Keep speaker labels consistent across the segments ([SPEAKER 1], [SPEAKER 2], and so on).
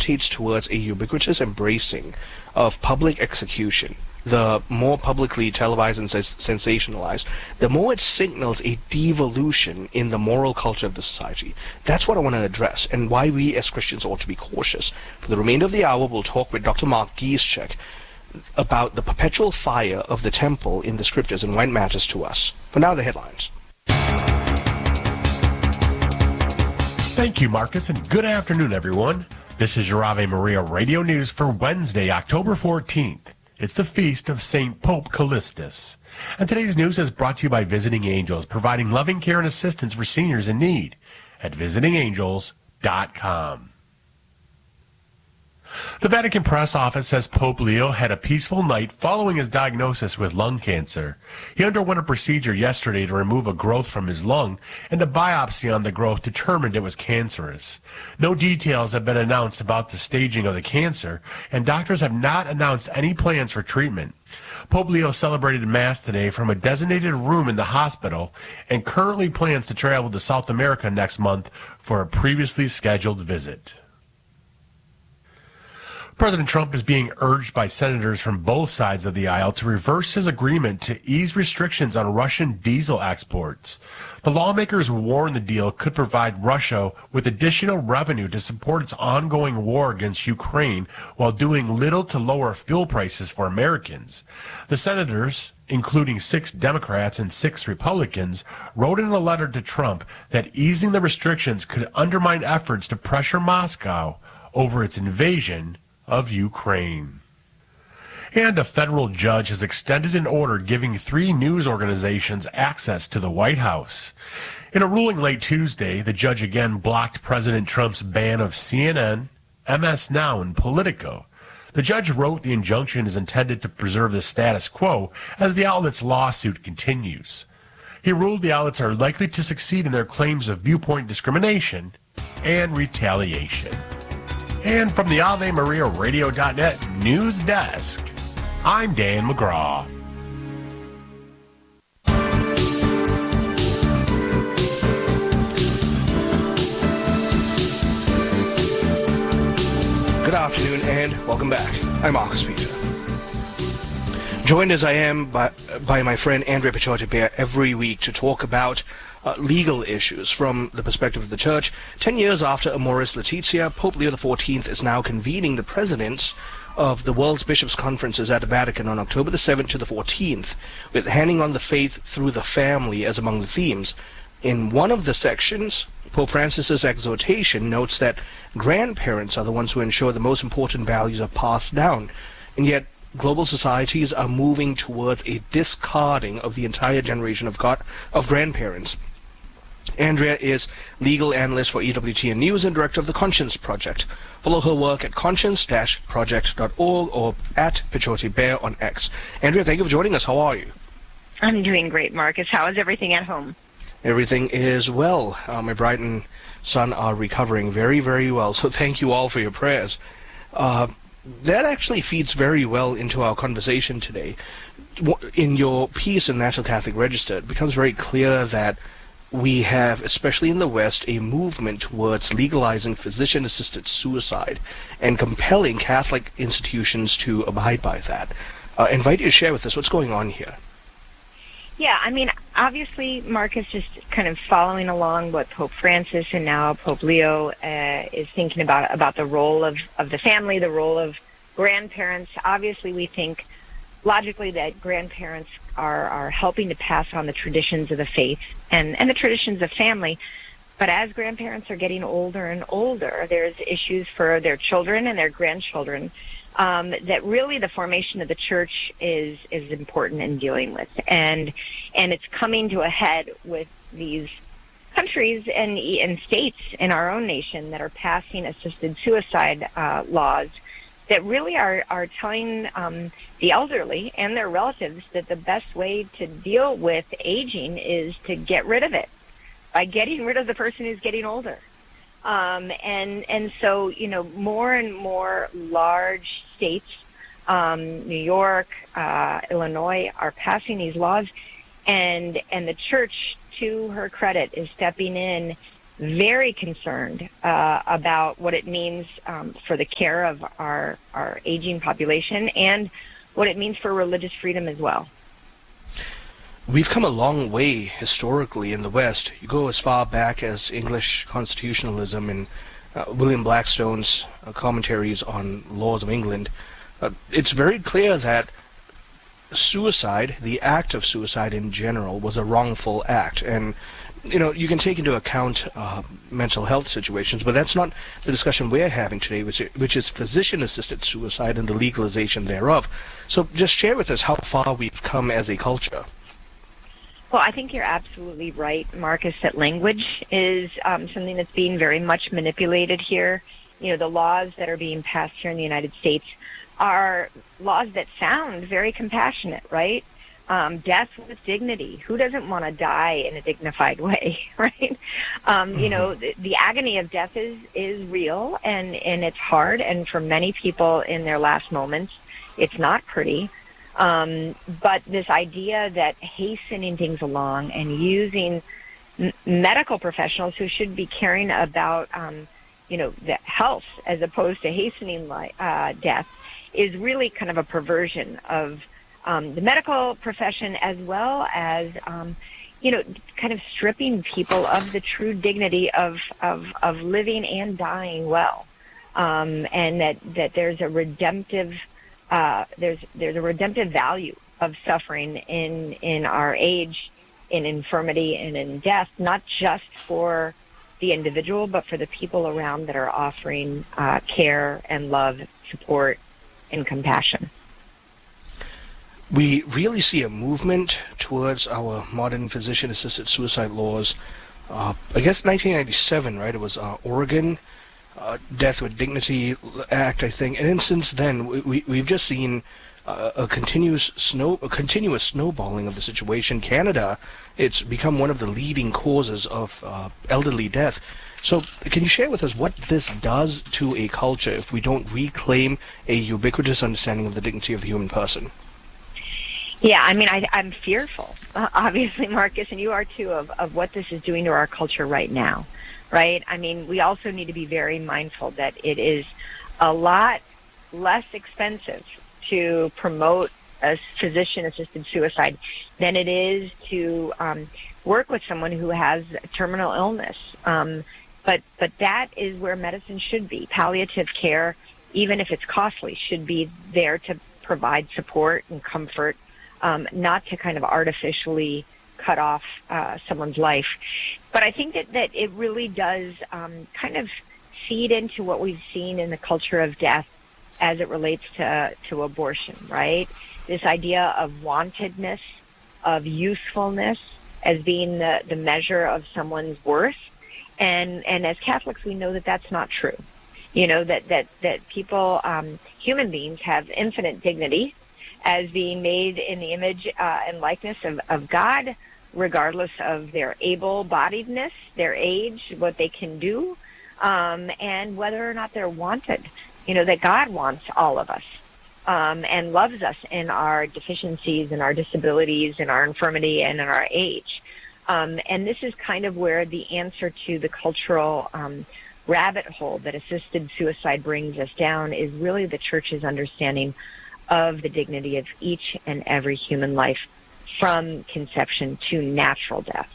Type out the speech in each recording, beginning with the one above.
[SPEAKER 1] gravitates towards a ubiquitous embracing of public execution, the more publicly televised and sensationalized, the more it signals a devolution in the moral culture of the society. That's what I want to address, and why we as Christians ought to be cautious. For the remainder of the hour, we'll talk with Dr. Mark Gieszczak about the perpetual fire of the temple in the scriptures and why it matters to us. For now, the headlines.
[SPEAKER 2] Thank you, Marcus, and good afternoon, everyone. This is your Ave Maria Radio News for Wednesday, October 14th. It's the feast of St. Pope Callistus. And today's news is brought to you by Visiting Angels, providing loving care and assistance for seniors in need at visitingangels.com. The Vatican press office says Pope Leo had a peaceful night following his diagnosis with lung cancer. He underwent a procedure yesterday to remove a growth from his lung, and a biopsy on the growth determined it was cancerous. No details have been announced about the staging of the cancer, and doctors have not announced any plans for treatment. Pope Leo celebrated Mass today from a designated room in the hospital and currently plans to travel to South America next month for a previously scheduled visit. President Trump is being urged by senators from both sides of the aisle to reverse his agreement to ease restrictions on Russian diesel exports. The lawmakers warn the deal could provide Russia with additional revenue to support its ongoing war against Ukraine while doing little to lower fuel prices for Americans. The senators, including 6 Democrats and 6 Republicans, wrote in a letter to Trump that easing the restrictions could undermine efforts to pressure Moscow over its invasion of Ukraine. And a federal judge has extended an order giving 3 news organizations access to the White House. In a ruling late Tuesday, the judge again blocked President Trump's ban of CNN, MS Now, and Politico. The judge wrote the injunction is intended to preserve the status quo as the outlet's lawsuit continues. He ruled the outlets are likely to succeed in their claims of viewpoint discrimination and retaliation. And from the AveMariaRadio.net news desk, I'm Dan McGraw.
[SPEAKER 1] Good afternoon and welcome back. I'm Marcus Peter. Joined as I am by my friend Andrea Picciotti-Bear every week to talk about legal issues from the perspective of the Church. 10 years after Amoris Laetitia, Pope Leo XIV is now convening the presidents of the World's Bishops' Conferences at the Vatican on October the 7th to the 14th, with handing on the faith through the family as among the themes. In one of the sections, Pope Francis's exhortation notes that grandparents are the ones who ensure the most important values are passed down, and yet global societies are moving towards a discarding of the entire generation of grandparents. Andrea is legal analyst for EWTN News and director of the Conscience Project. Follow her work at conscience-project.org or at Picciotti-Bear on X. Andrea, thank you for joining us. How are you?
[SPEAKER 3] I'm doing great, Marcus. How is everything at home?
[SPEAKER 1] Everything is well. My bride and son are recovering very, very well, so thank you all for your prayers. That actually feeds very well into our conversation today. In your piece in National Catholic Register, it becomes very clear that we have, especially in the West, a movement towards legalizing physician-assisted suicide and compelling Catholic institutions to abide by that. I invite you to share with us what's going on here.
[SPEAKER 3] Yeah, I mean, obviously, Marcus, just kind of following along what Pope Francis and now Pope Leo is thinking about the role of the family, the role of grandparents. Obviously, we think logically that grandparents are helping to pass on the traditions of the faith and the traditions of family. But as grandparents are getting older and older, there's issues for their children and their grandchildren that really the formation of the church is important in dealing with. And it's coming to a head with these countries and states in our own nation that are passing assisted suicide laws that really are telling the elderly and their relatives that the best way to deal with aging is to get rid of it by getting rid of the person who's getting older. And so, you know, more and more large states, New York, Illinois, are passing these laws, and the church, to her credit, is stepping in very concerned about what it means for the care of our aging population and what it means for religious freedom as well.
[SPEAKER 1] We've come a long way historically in the West. You go as far back as English constitutionalism and William Blackstone's commentaries on laws of England. It's very clear that suicide, the act of suicide in general, was a wrongful act. And, you can take into account mental health situations, but that's not the discussion we're having today, which is physician-assisted suicide and the legalization thereof. So just share with us how far we've come as a culture.
[SPEAKER 3] Well, I think you're absolutely right, Marcus, that language is something that's being very much manipulated here. The laws that are being passed here in the United States are laws that sound very compassionate, right? Death with dignity. Who doesn't want to die in a dignified way, right? The agony of death is real and it's hard. And for many people in their last moments, it's not pretty. But this idea that hastening things along and using medical professionals who should be caring about, the health as opposed to hastening death is really kind of a perversion of the medical profession, as well as, kind of stripping people of the true dignity of living and dying well. And that there's a redemptive there's a redemptive value of suffering in our age, in infirmity, and in death, not just for the individual, but for the people around that are offering care and love, support, and compassion.
[SPEAKER 1] We really see a movement towards our modern physician-assisted suicide laws. I guess 1997, right? It was Oregon. Death with Dignity Act, I think, and then since then we've just seen a continuous snowballing of the situation. Canada, it's become one of the leading causes of elderly death. So, can you share with us what this does to a culture if we don't reclaim a ubiquitous understanding of the dignity of the human person?
[SPEAKER 3] Yeah, I mean, I'm fearful, obviously, Marcus, and you are too, of what this is doing to our culture right now. Right? I mean, we also need to be very mindful that it is a lot less expensive to promote a physician-assisted suicide than it is to work with someone who has terminal illness. But that is where medicine should be. Palliative care, even if it's costly, should be there to provide support and comfort, not to kind of artificially cut off someone's life. But I think that it really does kind of feed into what we've seen in the culture of death as it relates to abortion, right? This idea of wantedness, of usefulness as being the measure of someone's worth. And as Catholics, we know that that's not true. That people, human beings, have infinite dignity as being made in the image and likeness of God, regardless of their able-bodiedness, their age, what they can do, and whether or not they're wanted. That God wants all of us and loves us in our deficiencies and our disabilities and our infirmity and in our age. And this is kind of where the answer to the cultural rabbit hole that assisted suicide brings us down is really the Church's understanding of the dignity of each and every human life, from conception to natural death.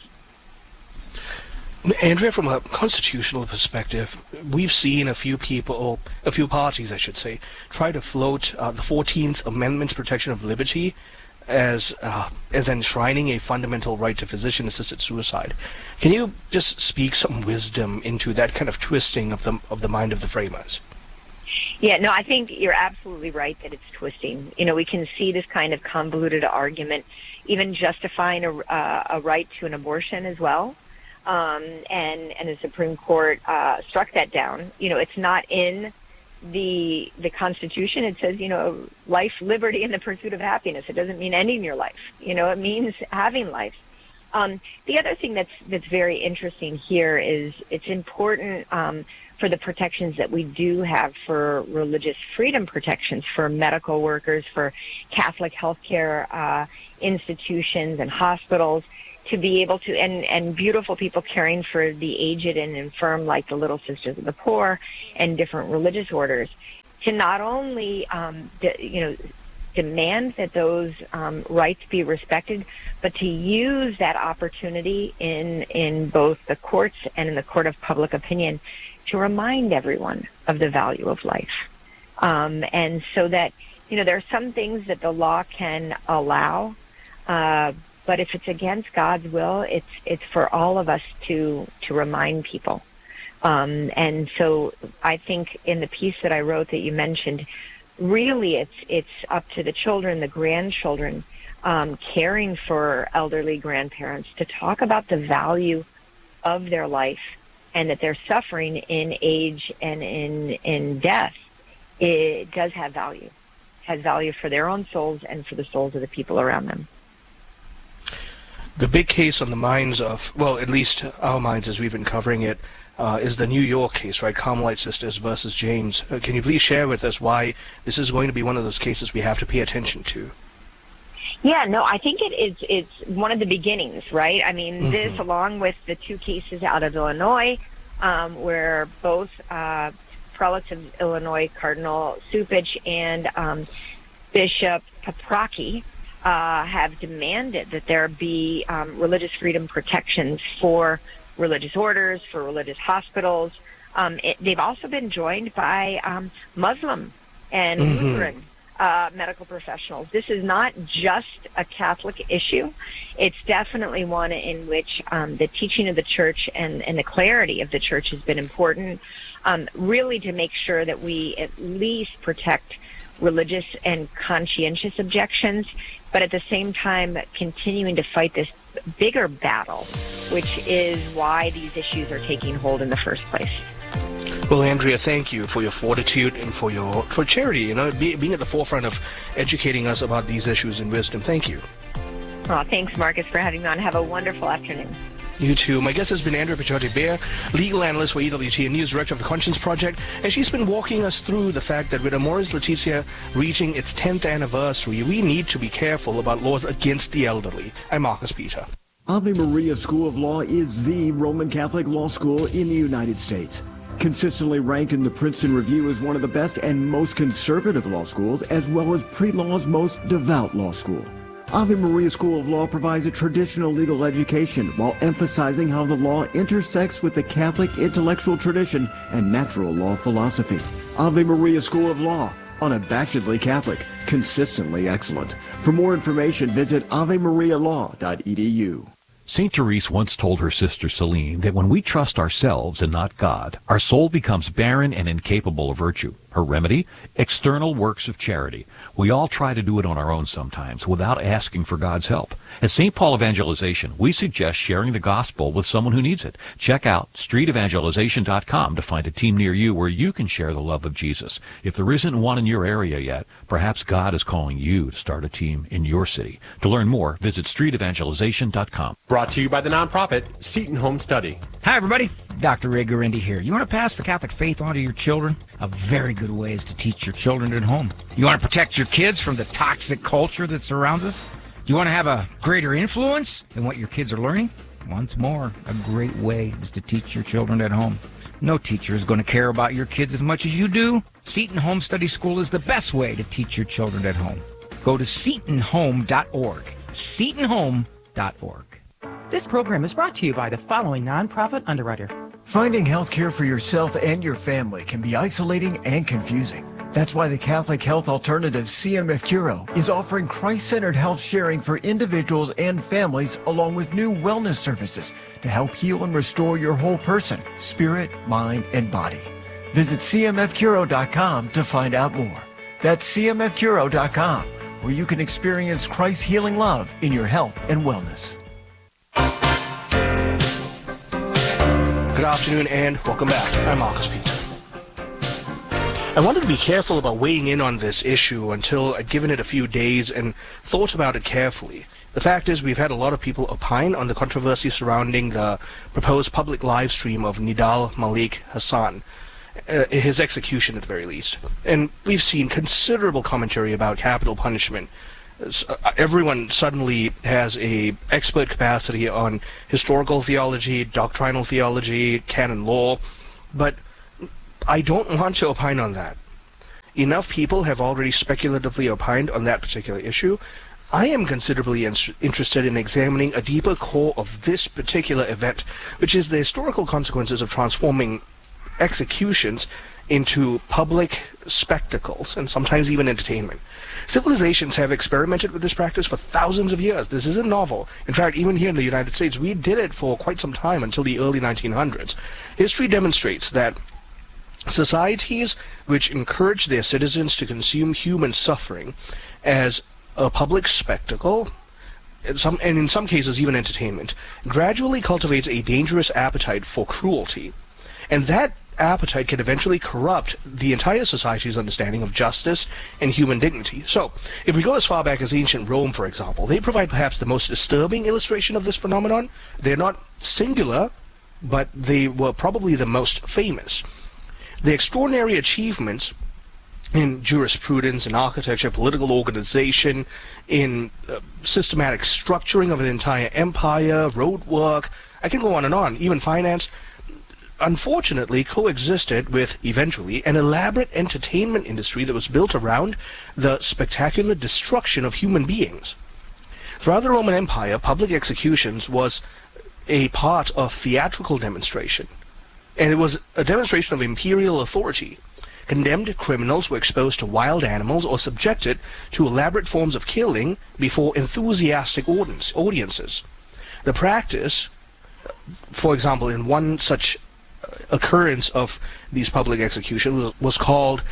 [SPEAKER 1] Andrea, from a constitutional perspective, we've seen a few parties, I should say, try to float the 14th Amendment's protection of liberty as enshrining a fundamental right to physician-assisted suicide. Can you just speak some wisdom into that kind of twisting of the mind of the framers?
[SPEAKER 3] Yeah, no, I think you're absolutely right that it's twisting. We can see this kind of convoluted argument even justifying a right to an abortion as well. And the Supreme Court struck that down. It's not in the Constitution. It says, life, liberty, and the pursuit of happiness. It doesn't mean ending your life. It means having life. The other thing that's very interesting here is it's important for the protections that we do have for religious freedom protections for medical workers, for Catholic healthcare institutions and hospitals, to be able to, and beautiful people caring for the aged and infirm, like the Little Sisters of the Poor and different religious orders, to not only, demand that those rights be respected, but to use that opportunity in both the courts and in the court of public opinion to remind everyone of the value of life. And so that, there are some things that the law can allow, but if it's against God's will, it's for all of us to remind people. And so I think in the piece that I wrote that you mentioned, really it's up to the children, the grandchildren, caring for elderly grandparents to talk about the value of their life and that their suffering in age and in death, it does have value. Has value for their own souls and for the souls of the people around them.
[SPEAKER 1] The big case on the minds of, well, at least our minds as we've been covering it, is the New York case, right? Carmelite Sisters versus James. Can you please share with us why this is going to be one of those cases we have to pay attention to?
[SPEAKER 3] Yeah, no, I think it's one of the beginnings, right? I mean, this, along with the two cases out of Illinois, where both prelates of Illinois, Cardinal Cupich and Bishop Paprocki, have demanded that there be religious freedom protections for religious orders, for religious hospitals. They've also been joined by Muslim and Lutheran medical professionals. This is not just a Catholic issue. It's definitely one in which the teaching of the church and the clarity of the church has been important, really to make sure that we at least protect religious and conscientious objections, but at the same time continuing to fight this bigger battle, which is why these issues are taking hold in the first place.
[SPEAKER 1] Well, Andrea, thank you for your fortitude and for charity, being at the forefront of educating us about these issues in wisdom. Thank you.
[SPEAKER 3] Oh, thanks, Marcus, for having me on. Have a wonderful afternoon.
[SPEAKER 1] You too. My guest has been Andrea Picciotti-Beer, legal analyst for EWT and news director of the Conscience Project, and she's been walking us through the fact that with Amoris Laetitia reaching its 10th anniversary, we need to be careful about laws against the elderly. I'm Marcus Peter.
[SPEAKER 4] Ave Maria School of Law is the Roman Catholic law school in the United States. Consistently ranked in the Princeton Review as one of the best and most conservative law schools, as well as pre-law's most devout law school. Ave Maria School of Law provides a traditional legal education while emphasizing how the law intersects with the Catholic intellectual tradition and natural law philosophy. Ave Maria School of Law, unabashedly Catholic, consistently excellent. For more information, visit avemarialaw.edu.
[SPEAKER 5] St. Therese once told her sister Celine that when we trust ourselves and not God, our soul becomes barren and incapable of virtue. Her remedy? External works of charity. We all try to do it on our own sometimes without asking for God's help. At St. Paul Evangelization, we suggest sharing the gospel with someone who needs it. Check out streetevangelization.com to find a team near you where you can share the love of Jesus. If there isn't one in your area yet, perhaps God is calling you to start a team in your city. To learn more, visit streetevangelization.com.
[SPEAKER 2] Brought to you by the nonprofit Seton Home Study.
[SPEAKER 6] Hi, everybody. Dr. Ray Guarendi here. You want to pass the Catholic faith on to your children? A very good way is to teach your children at home. You want to protect your kids from the toxic culture that surrounds us? Do you want to have a greater influence in what your kids are learning? Once more, a great way is to teach your children at home. No teacher is going to care about your kids as much as you do. Seton Home Study School is the best way to teach your children at home. Go to setonhome.org. setonhome.org.
[SPEAKER 7] This program is brought to you by the following nonprofit underwriter.
[SPEAKER 4] Finding health care for yourself and your family can be isolating and confusing. That's why the Catholic health alternative CMF Curo is offering Christ-centered health sharing for individuals and families, along with new wellness services to help heal and restore your whole person, spirit, mind, and body. Visit cmfcuro.com to find out more. That's cmfcuro.com, where you can experience Christ's healing love in your health and wellness.
[SPEAKER 1] Good afternoon and welcome back. I'm Marcus Peter. I wanted to be careful about weighing in on this issue until I'd given it a few days and thought about it carefully. The fact is, we've had a lot of people opine on the controversy surrounding the proposed public live stream of Nidal Malik Hassan, his execution at the very least. And we've seen considerable commentary about capital punishment everyone suddenly has a expert capacity on historical theology, doctrinal theology, canon law, but I don't want to opine on that. Enough people have already speculatively opined on that particular issue. I am considerably interested in examining a deeper core of this particular event, which is the historical consequences of transforming executions into public spectacles and sometimes even entertainment. Civilizations have experimented with this practice for thousands of years. This isn't novel. In fact, even here in the United States, we did it for quite some time until the early 1900s. History demonstrates that societies which encourage their citizens to consume human suffering as a public spectacle, and in some cases even entertainment, gradually cultivates a dangerous appetite for cruelty. And that appetite can eventually corrupt the entire society's understanding of justice and human dignity. So, if we go as far back as ancient Rome, for example, they provide perhaps the most disturbing illustration of this phenomenon. They're not singular, but they were probably the most famous. The extraordinary achievements in jurisprudence, in architecture, political organization, in systematic structuring of an entire empire, road work, I can go on, even finance, unfortunately coexisted with, eventually, an elaborate entertainment industry that was built around the spectacular destruction of human beings. Throughout the Roman Empire, public executions was a part of theatrical demonstration, and it was a demonstration of imperial authority. Condemned criminals were exposed to wild animals or subjected to elaborate forms of killing before enthusiastic audiences. The practice, for example, in one such occurrence of these public executions was called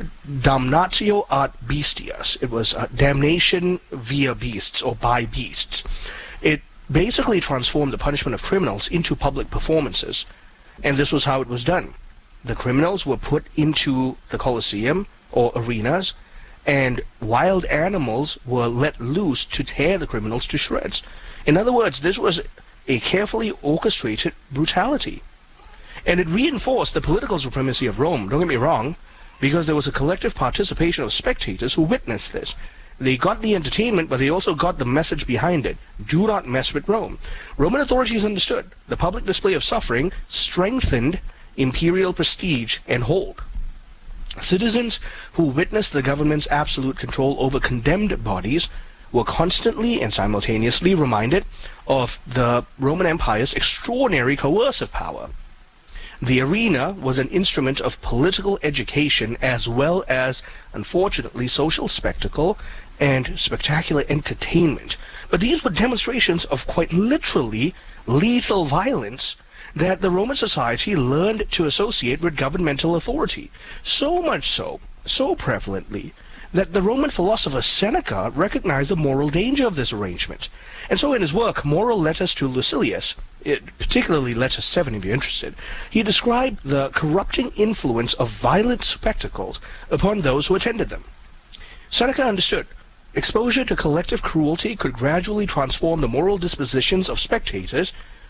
[SPEAKER 1] damnatio ad bestias. It was damnation via beasts or by beasts. It basically transformed the punishment of criminals into public performances, and this was how it was done. The criminals were put into the Colosseum or arenas, and wild animals were let loose to tear the criminals to shreds. In other words, this was a carefully orchestrated brutality. And it reinforced the political supremacy of Rome, don't get me wrong, because there was a collective participation of spectators who witnessed this. They got the entertainment, but they also got the message behind it. Do not mess with Rome. Roman authorities understood the public display of suffering strengthened imperial prestige and hold. Citizens who witnessed the government's absolute control over condemned bodies were constantly and simultaneously reminded of the Roman Empire's extraordinary coercive power. The arena was an instrument of political education as well as, unfortunately, social spectacle and spectacular entertainment. But these were demonstrations of quite literally lethal violence that the Roman society learned to associate with governmental authority. So much so, so prevalently, that the Roman philosopher Seneca recognized the moral danger of this arrangement. And so in his work, Moral Letters to Lucilius, particularly Letter 7 if you're interested, he described the corrupting influence of violent spectacles upon those who attended them. Seneca understood exposure to collective cruelty could gradually transform the moral dispositions of spectators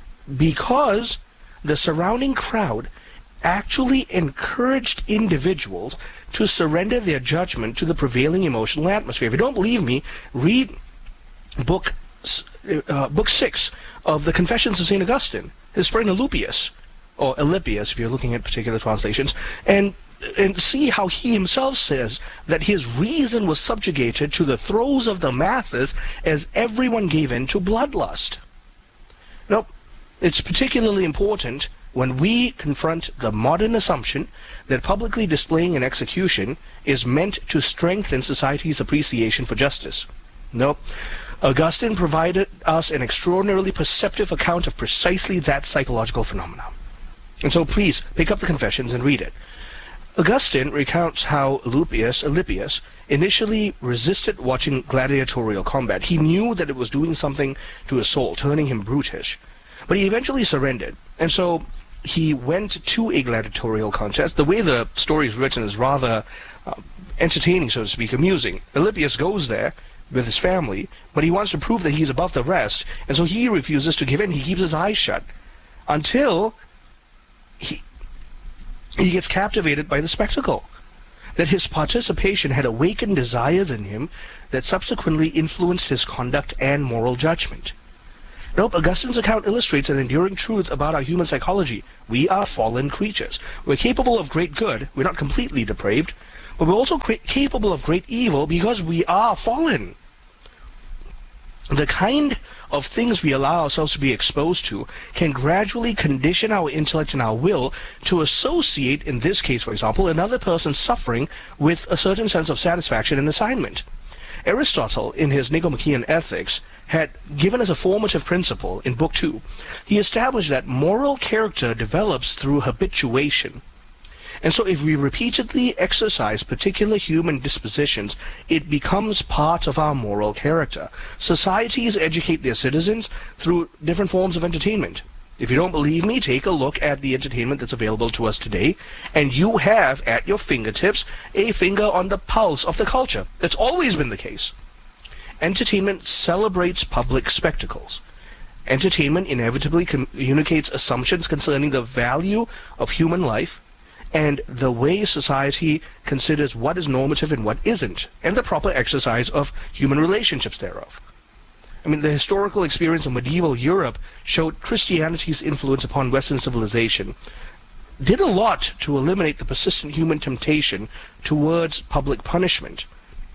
[SPEAKER 1] because the surrounding crowd actually encouraged individuals to surrender their judgment to the prevailing emotional atmosphere. If you don't believe me, read book 6 of the Confessions of St. Augustine, his friend Alypius, or Alypius if you're looking at particular translations, and see how he himself says that his reason was subjugated to the throes of the masses as everyone gave in to bloodlust. Now, it's particularly important when we confront the modern assumption that publicly displaying an execution is meant to strengthen society's appreciation for justice. No, Augustine provided us an extraordinarily perceptive account of precisely that psychological phenomenon. And so please, pick up the Confessions and read it. Augustine recounts how Alypius initially resisted watching gladiatorial combat. He knew that it was doing something to his soul, turning him brutish. But he eventually surrendered, and so he went to a gladiatorial contest. The way the story is written is rather entertaining, so to speak, amusing. Alypius goes there with his family, but he wants to prove that he's above the rest, and so he refuses to give in. He keeps his eyes shut until he gets captivated by the spectacle. that his participation had awakened desires in him that subsequently influenced his conduct and moral judgment. Nope, Augustine's account illustrates an enduring truth about our human psychology. We are fallen creatures. We're capable of great good. We're not completely depraved, but we're also capable of great evil because we are fallen. The kind of things we allow ourselves to be exposed to can gradually condition our intellect and our will to associate, in this case, for example, another person's suffering with a certain sense of satisfaction and assignment. Aristotle, in his Nicomachean Ethics, had given us a formative principle in Book 2. He established that moral character develops through habituation. And so if we repeatedly exercise particular human dispositions, it becomes part of our moral character. Societies educate their citizens through different forms of entertainment. If you don't believe me, take a look at the entertainment that's available to us today, and you have at your fingertips a finger on the pulse of the culture. That's always been the case. Entertainment celebrates public spectacles. Entertainment inevitably communicates assumptions concerning the value of human life and the way society considers what is normative and what isn't, and the proper exercise of human relationships thereof. I mean, the historical experience of medieval Europe showed Christianity's influence upon Western civilization did a lot to eliminate the persistent human temptation towards public punishment.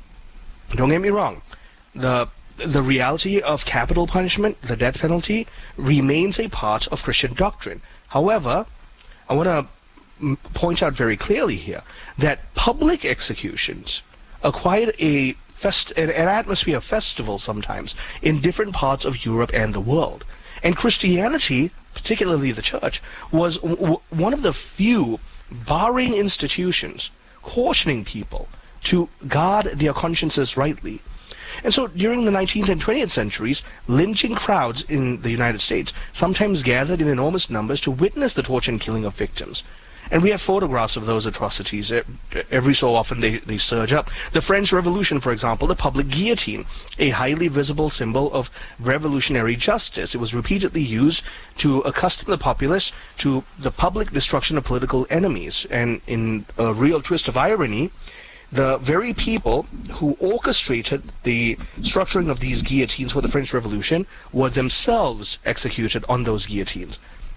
[SPEAKER 1] Don't get me wrong. The reality of capital punishment, the death penalty, remains a part of Christian doctrine. However, I want to point out very clearly here that public executions acquired an atmosphere of festival sometimes in different parts of Europe and the world. And Christianity, particularly the church, was one of the few barring institutions cautioning people to guard their consciences rightly. And so during the 19th and 20th centuries, lynching crowds in the United States sometimes gathered in enormous numbers to witness the torture and killing of victims. And we have photographs of those atrocities. Every so often they surge up. The French Revolution, for example, the public guillotine, a highly visible symbol of revolutionary justice. It was repeatedly used to accustom the populace to the public destruction of political enemies. And in a real twist of irony, the very people who orchestrated the structuring of these guillotines for the French Revolution were themselves executed on those guillotines.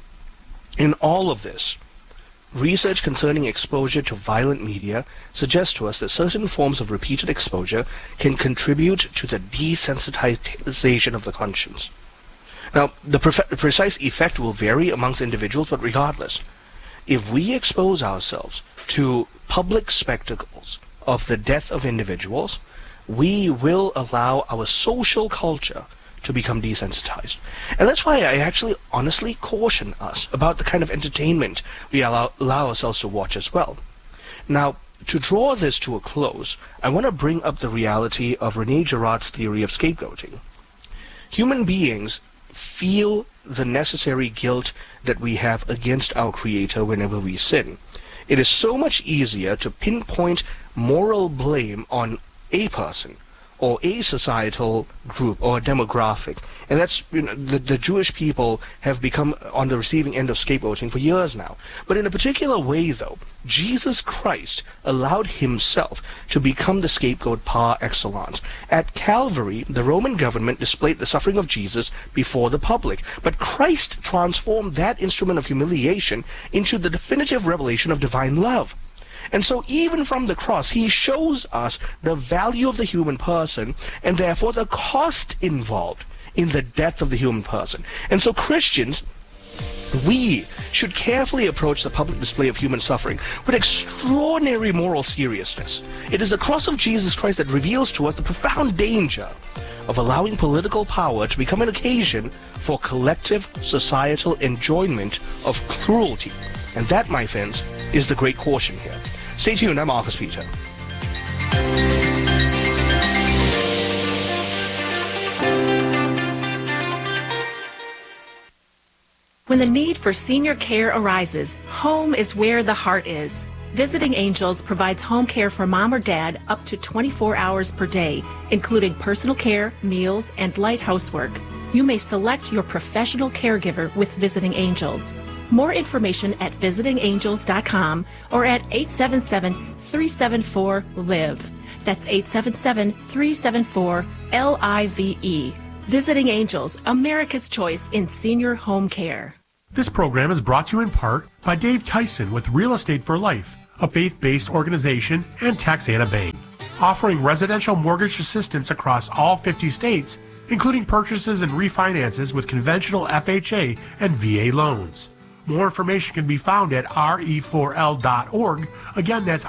[SPEAKER 1] In all of this, research concerning exposure to violent media suggests to us that certain forms of repeated exposure can contribute to the desensitization of the conscience. Now, the precise effect will vary amongst individuals, but regardless, if we expose ourselves to public spectacles of the death of individuals, we will allow our social culture to become desensitized. And that's why I actually honestly caution us about the kind of entertainment we allow ourselves to watch as well. Now, to draw this to a close, I want to bring up the reality of Rene Girard's theory of scapegoating. Human beings feel the necessary guilt that we have against our Creator whenever we sin. It is so much easier to pinpoint moral blame on a person or a societal group or a demographic. And that's, the Jewish people have become on the receiving end of scapegoating for years now. But in a particular way, though, Jesus Christ allowed himself to become the scapegoat par excellence. At Calvary, the Roman government displayed the suffering of Jesus before the public, but Christ transformed that instrument of humiliation into the definitive revelation of divine love. And so even from the cross, he shows us the value of the human person and therefore the cost involved in the death of the human person. And so Christians, we should carefully approach the public display of human suffering with extraordinary moral seriousness. It is the cross of Jesus Christ that reveals to us the profound danger of allowing political power to become an occasion for collective societal enjoyment of cruelty. And that, my friends, is the great caution here. Stay tuned, I'm Marcus Peter.
[SPEAKER 8] When the need for senior care arises, home is where the heart is. Visiting Angels provides home care for mom or dad up to 24 hours per day, including personal care, meals, and light housework. You may select your professional caregiver with Visiting Angels. More information at visitingangels.com or at 877-374-LIVE. That's 877-374-LIVE. Visiting Angels, America's choice in senior home care.
[SPEAKER 2] This program is brought to you in part by Dave Tyson with Real Estate for Life, a faith-based organization, and Texana Bank, offering residential mortgage assistance across all 50 states, including purchases and refinances with conventional FHA and VA loans. More information can be found at re4l.org. Again, that's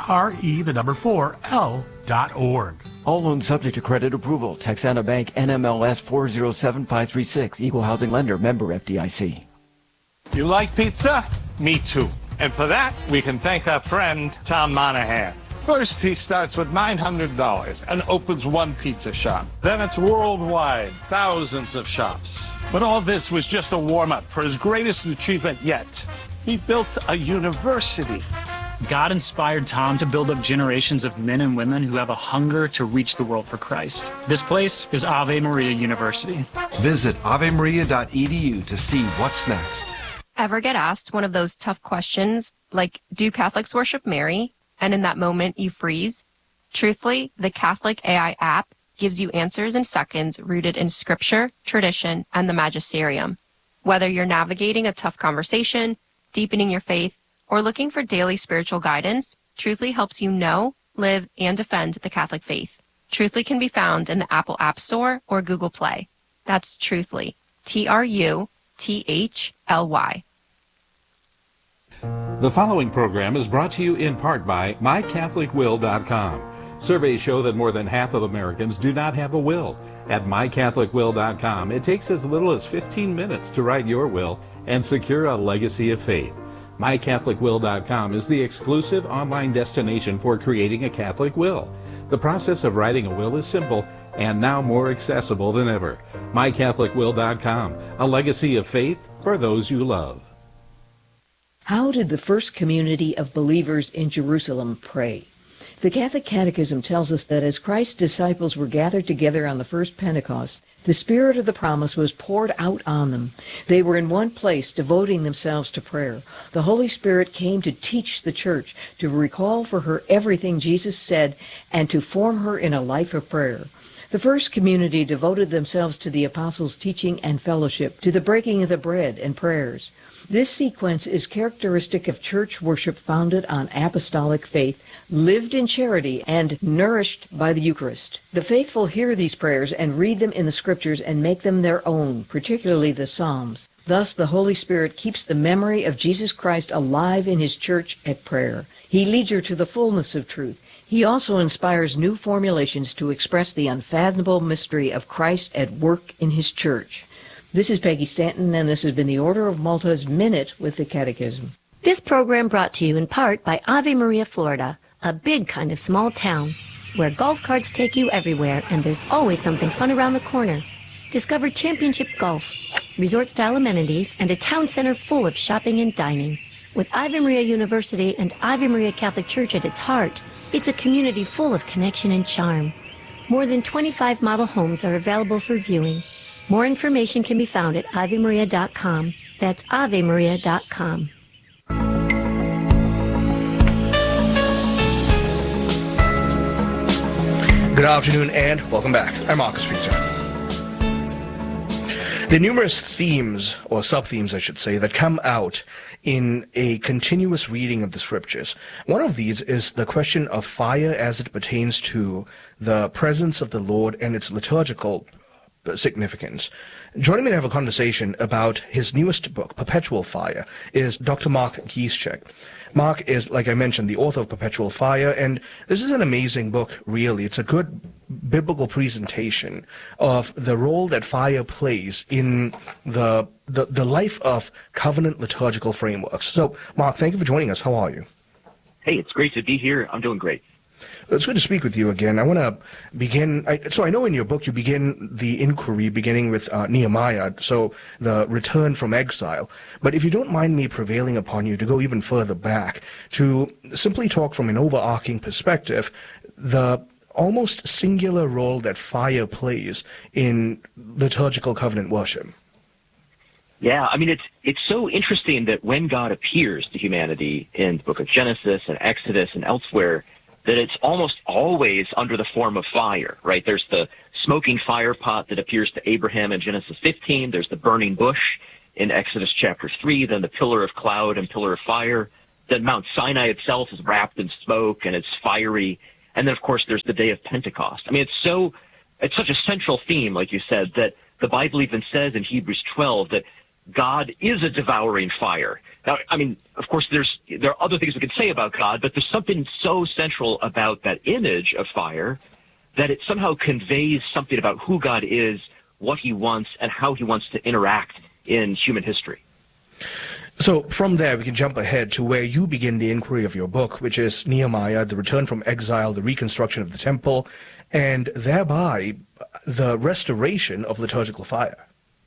[SPEAKER 2] re4l.org.
[SPEAKER 4] All loans subject to credit approval. Texana Bank, NMLS 407536. Equal housing lender. Member FDIC.
[SPEAKER 9] You like pizza? Me too. And for that, we can thank our friend, Tom Monahan. First, he starts with $900 and opens one pizza shop. Then it's worldwide, thousands of shops. But all this was just a warm-up for his greatest achievement yet. He built a university.
[SPEAKER 10] God inspired Tom to build up generations of men and women who have a hunger to reach the world for Christ. This place is Ave Maria University.
[SPEAKER 11] Visit avemaria.edu to see what's next.
[SPEAKER 12] Ever get asked one of those tough questions, like, do Catholics worship Mary? And in that moment, you freeze? Truthfully, the Catholic AI app gives you answers in seconds rooted in scripture, tradition, and the magisterium. Whether you're navigating a tough conversation, deepening your faith, or looking for daily spiritual guidance, Truthly helps you know, live, and defend the Catholic faith. Truthly can be found in the Apple App Store or Google Play. That's Truthly. Truthly.
[SPEAKER 13] The following program is brought to you in part by MyCatholicWill.com. Surveys show that more than half of Americans do not have a will. At MyCatholicWill.com, it takes as little as 15 minutes to write your will and secure a legacy of faith. MyCatholicWill.com is the exclusive online destination for creating a Catholic will. The process of writing a will is simple and now more accessible than ever. MyCatholicWill.com, a legacy of faith for those you love.
[SPEAKER 14] How did the first community of believers in Jerusalem pray? The Catholic Catechism tells us that as Christ's disciples were gathered together on the first Pentecost, the Spirit of the promise was poured out on them. They were in one place, devoting themselves to prayer. The Holy Spirit came to teach the church, to recall for her everything Jesus said, and to form her in a life of prayer. The first community devoted themselves to the apostles' teaching and fellowship, to the breaking of the bread and prayers. This sequence is characteristic of church worship founded on apostolic faith, lived in charity, and nourished by the Eucharist. The faithful hear these prayers and read them in the Scriptures and make them their own, particularly the Psalms. Thus, the Holy Spirit keeps the memory of Jesus Christ alive in His church at prayer. He leads her to the fullness of truth. He also inspires new formulations to express the unfathomable mystery of Christ at work in His church. This is Peggy Stanton, and this has been the Order of Malta's Minute with the Catechism.
[SPEAKER 15] This program brought to you in part by Ave Maria, Florida, a big kind of small town where golf carts take you everywhere and there's always something fun around the corner. Discover championship golf, resort-style amenities, and a town center full of shopping and dining. With Ave Maria University and Ave Maria Catholic Church at its heart, it's a community full of connection and charm. More than 25 model homes are available for viewing. More information can be found at AveMaria.com. That's AveMaria.com.
[SPEAKER 1] Good afternoon and welcome back. I'm Marcus Peter. There are numerous themes, or sub-themes I should say, that come out in a continuous reading of the Scriptures. One of these is the question of fire as it pertains to the presence of the Lord and its liturgical significance. Joining me to have a conversation about his newest book, Perpetual Fire, is Dr. Mark Gieszczak. Mark is, like I mentioned, the author of Perpetual Fire, and this is an amazing book, really. It's a good biblical presentation of the role that fire plays in the life of covenant liturgical frameworks. So, Mark, thank you for joining us. How are you?
[SPEAKER 16] Hey, it's great to be here. I'm doing great.
[SPEAKER 1] It's good to speak with you again. I want to begin, so I know in your book you begin the inquiry beginning with Nehemiah, so the return from exile. But if you don't mind me prevailing upon you to go even further back, to simply talk from an overarching perspective, the almost singular role that fire plays in liturgical covenant worship.
[SPEAKER 16] Yeah, I mean, it's so interesting that when God appears to humanity in the book of Genesis and Exodus and elsewhere, that it's almost always under the form of fire, right? There's the smoking fire pot that appears to Abraham in Genesis 15. There's the burning bush in Exodus chapter 3, then the pillar of cloud and pillar of fire. Then Mount Sinai itself is wrapped in smoke and it's fiery. And then, of course, there's the day of Pentecost. I mean, it's such a central theme, like you said, that the Bible even says in Hebrews 12 that God is a devouring fire. Now, I mean, of course, there are other things we could say about God, but there's something so central about that image of fire that it somehow conveys something about who God is, what he wants, and how he wants to interact in human history.
[SPEAKER 1] So from there, we can jump ahead to where you begin the inquiry of your book, which is Nehemiah, the return from exile, the reconstruction of the temple, and thereby the restoration of liturgical fire.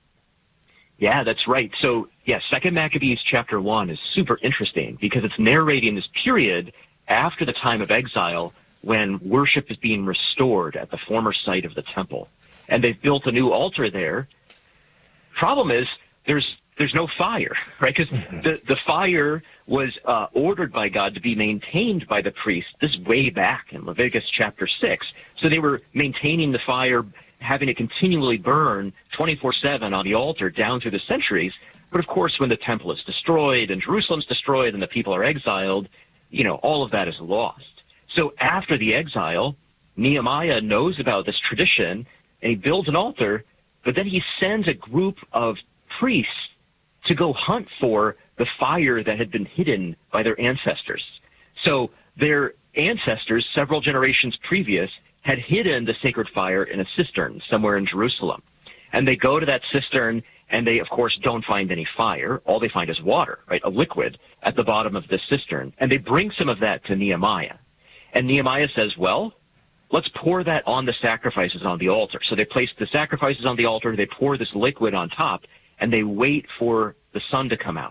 [SPEAKER 16] Yeah, that's right. So, yeah, 2 Maccabees chapter 1 is super interesting because it's narrating this period after the time of exile when worship is being restored at the former site of the temple. And they've built a new altar there. Problem is, there's no fire, right? Because the fire was ordered by God to be maintained by the priest this way back in Leviticus chapter 6. So they were maintaining the fire, having it continually burn 24/7 on the altar down through the centuries. But of course, when the temple is destroyed and Jerusalem's destroyed and the people are exiled, all of that is lost. So after the exile, Nehemiah knows about this tradition and he builds an altar, but then he sends a group of priests to go hunt for the fire that had been hidden by their ancestors. So their ancestors, several generations previous, had hidden the sacred fire in a cistern somewhere in Jerusalem. And they go to that cistern, and they, of course, don't find any fire. All they find is water, right, a liquid at the bottom of this cistern. And they bring some of that to Nehemiah. And Nehemiah says, well, let's pour that on the sacrifices on the altar. So they place the sacrifices on the altar, they pour this liquid on top, and they wait for the sun to come out.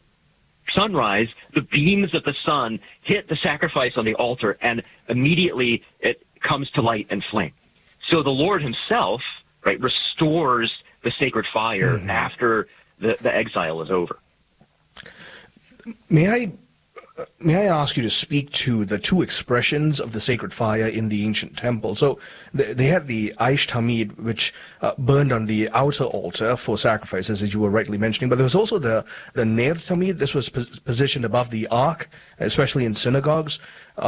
[SPEAKER 16] Sunrise, the beams of the sun hit the sacrifice on the altar, and immediately it comes to light and flame. So the Lord himself, right, restores the sacred fire after the exile is over.
[SPEAKER 1] May I ask you to speak to the two expressions of the sacred fire in the ancient temple? So they had the Aish Tamid, which burned on the outer altar for sacrifices, as you were rightly mentioning, but there was also the Ner Tamid. This was positioned above the ark, especially in synagogues,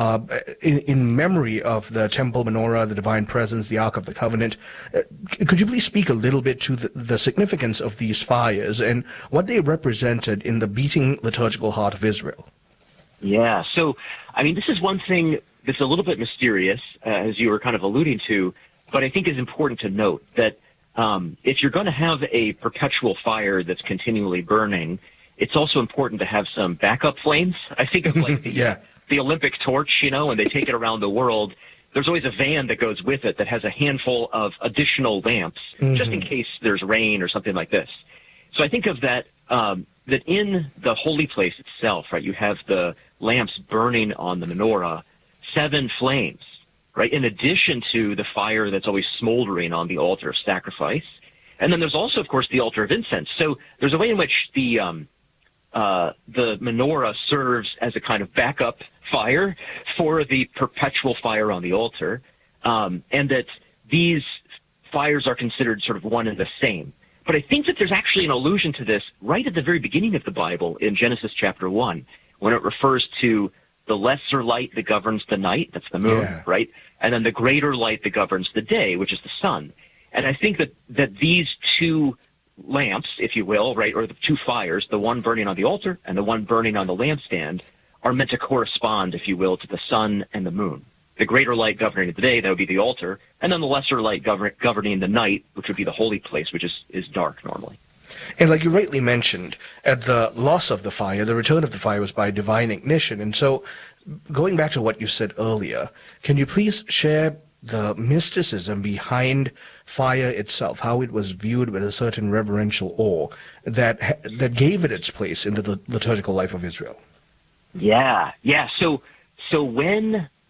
[SPEAKER 1] in memory of the temple menorah, the divine presence, the Ark of the Covenant. Could you please speak a little bit to the significance of these fires and what they represented in the beating liturgical heart of Israel?
[SPEAKER 16] Yeah, so, I mean, this is one thing that's a little bit mysterious, as you were kind of alluding to, but I think is important to note that if you're going to have a perpetual fire that's continually burning, it's also important to have some backup flames. I think of like the Olympic torch, when they take it around the world, there's always a van that goes with it that has a handful of additional lamps, just in case there's rain or something like this. So I think of that, that in the holy place itself, right, you have the lamps burning on the menorah, 7 flames, right, in addition to the fire that's always smoldering on the altar of sacrifice. And then there's also, of course, the altar of incense. So there's a way in which the menorah serves as a kind of backup fire for the perpetual fire on the altar, and that these fires are considered sort of one and the same. But I think that there's actually an allusion to this right at the very beginning of the Bible in Genesis chapter 1, when it refers to the lesser light that governs the night, that's the moon, right? And then the greater light that governs the day, which is the sun. And I think that these two lamps, if you will, right, or the two fires, the one burning on the altar and the one burning on the lampstand, are meant to correspond, if you will, to the sun and the moon. The greater light governing the day, that would be the altar, and then the lesser light governing the night, which would be the holy place, which is dark normally.
[SPEAKER 1] And like you rightly mentioned, at the loss of the fire, the return of the fire was by divine ignition. And so, going back to what you said earlier, can you please share the mysticism behind fire itself, how it was viewed with a certain reverential awe that gave it its place in the liturgical life of Israel?
[SPEAKER 16] Yeah. So when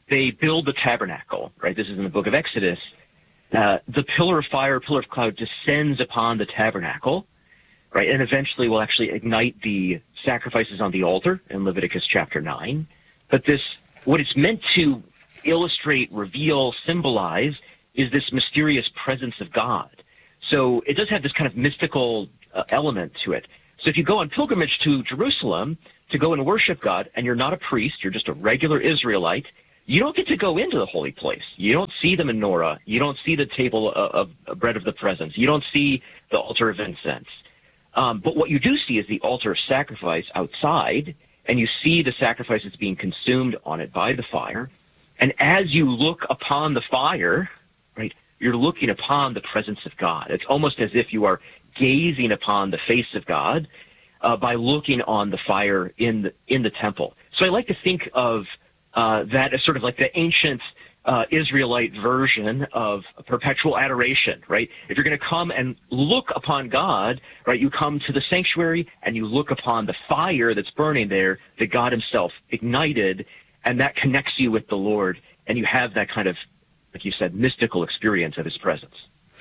[SPEAKER 16] they build the tabernacle, right? This is in the book of Exodus. The pillar of fire, pillar of cloud descends upon the tabernacle, right? And eventually will actually ignite the sacrifices on the altar in Leviticus chapter 9. But what it's meant to illustrate, reveal, symbolize is this mysterious presence of God. So it does have this kind of mystical element to it. So if you go on pilgrimage to Jerusalem to go and worship God, and you're not a priest, you're just a regular Israelite, you don't get to go into the holy place. You don't see the menorah. You don't see the table of bread of the presence. You don't see the altar of incense. But what you do see is the altar of sacrifice outside, and you see the sacrifices being consumed on it by the fire. And as you look upon the fire, right, you're looking upon the presence of God. It's almost as if you are gazing upon the face of God by looking on the fire in the temple. So I like to think of that as sort of like the ancient Israelite version of perpetual adoration, right? If you're going to come and look upon God, right, you come to the sanctuary and you look upon the fire that's burning there that God himself ignited, and that connects you with the Lord, and you have that kind of, like you said, mystical experience of his presence.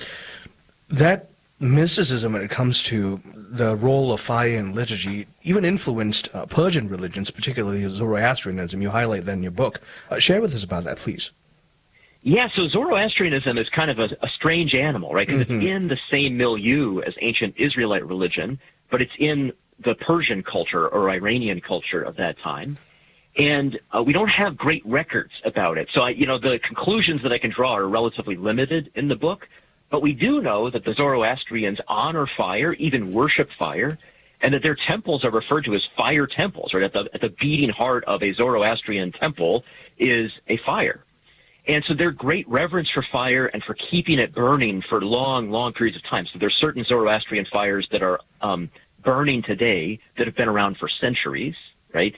[SPEAKER 1] That mysticism when it comes to the role of fire in liturgy even influenced Persian religions, particularly Zoroastrianism. You highlight that in your book. Share with us about that, please.
[SPEAKER 16] Yeah, so Zoroastrianism is kind of a strange animal, right? Because it's in the same milieu as ancient Israelite religion, but it's in the Persian culture or Iranian culture of that time. And we don't have great records about it. So, the conclusions that I can draw are relatively limited in the book. But we do know that the Zoroastrians honor fire, even worship fire, and that their temples are referred to as fire temples, right? At the beating heart of a Zoroastrian temple is a fire. And so their great reverence for fire and for keeping it burning for long, long periods of time. So there's certain Zoroastrian fires that are burning today that have been around for centuries, right?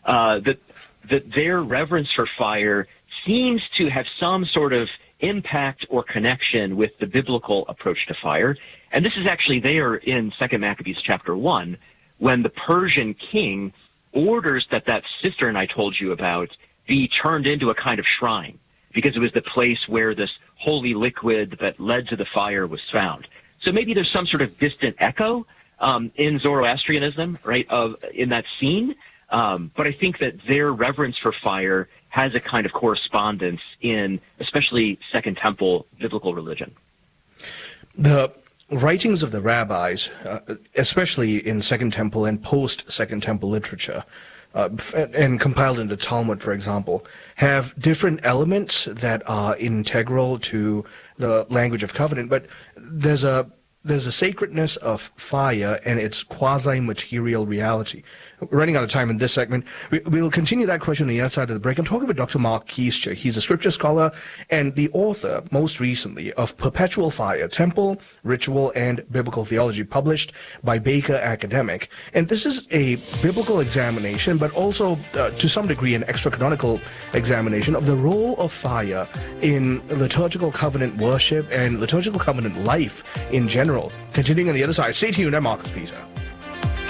[SPEAKER 16] That their reverence for fire seems to have some sort of impact or connection with the biblical approach to fire. And this is actually there in 2 Maccabees chapter 1, when the Persian king orders that cistern I told you about be turned into a kind of shrine, because it was the place where this holy liquid that led to the fire was found. So maybe there's some sort of distant echo in Zoroastrianism, right, in that scene. But I think that their reverence for fire has a kind of correspondence in especially Second Temple biblical religion.
[SPEAKER 1] The writings of the rabbis, especially in Second Temple and post-Second Temple literature, and compiled into Talmud, for example, have different elements that are integral to the language of covenant, but there's a sacredness of fire and its quasi-material reality. We're running out of time in this segment. We'll continue that question on the other side of the break. I'm talking with Dr. Mark Kiescher. He's a scripture scholar and the author, most recently, of Perpetual Fire, Temple, Ritual, and Biblical Theology, published by Baker Academic. And this is a biblical examination, but also, to some degree, an extra-canonical examination of the role of fire in liturgical covenant worship and liturgical covenant life in general. Continuing on the other side, stay tuned. I'm Marcus Peter.